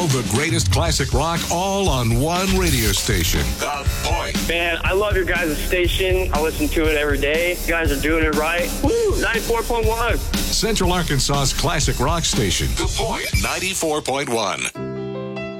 All the greatest classic rock, all on one radio station. The Point. Man, I love your guys' station. I listen to it every day. You guys are doing it right. Woo! 94.1. Central Arkansas's classic rock station. The Point. 94.1.